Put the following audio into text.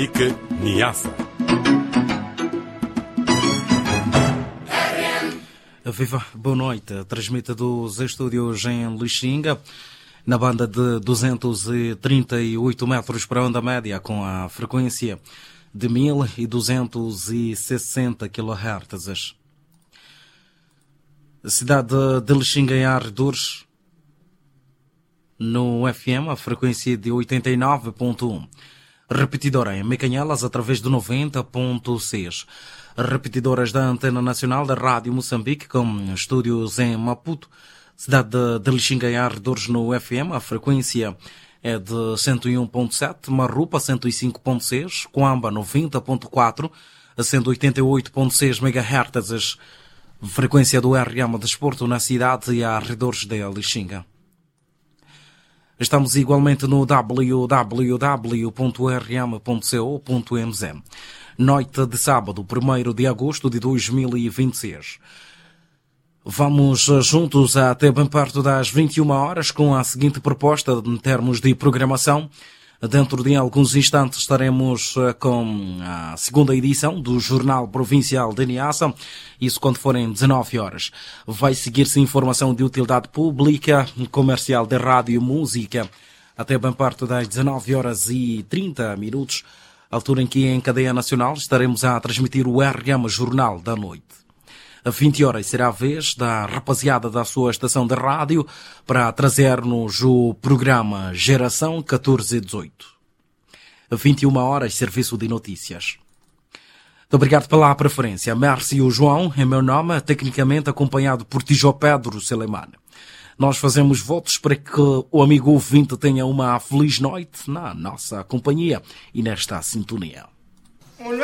Niassa. Viva, boa noite. Transmite dos estúdios em Lixinga, na banda de 238 metros para onda média, com a frequência de 1260 kHz. Cidade de Lixinga em arredores, no FM, a frequência de 89.1. Repetidora em Mecanhelas, através de 90.6. Repetidoras da Antena Nacional da Rádio Moçambique, com estúdios em Maputo. Cidade de Lixinga em arredores no FM, a frequência é de 101.7, Marrupa 105.6, Coamba 90.4, a 188.6 MHz, frequência do RM Desporto na cidade e arredores de Lixinga. Estamos igualmente no www.rm.co.mz. Noite de sábado, 1º de agosto de 2026. Vamos juntos até bem perto das 21 horas com a seguinte proposta em termos de programação. Dentro de alguns instantes estaremos com a segunda edição do Jornal Provincial de Niassa, isso quando forem 19 horas. Vai seguir-se informação de utilidade pública, comercial de rádio e música, até bem perto das 19 horas e 30 minutos, altura em que em cadeia nacional estaremos a transmitir o RM Jornal da Noite. A 20 horas será a vez da rapaziada da sua estação de rádio para trazer-nos o programa Geração 1418. A 21 horas, serviço de notícias. Muito obrigado pela preferência. Mércio João é meu nome, tecnicamente acompanhado por Tijo Pedro Selemane. Nós fazemos votos para que o amigo ouvinte tenha uma feliz noite na nossa companhia e nesta sintonia.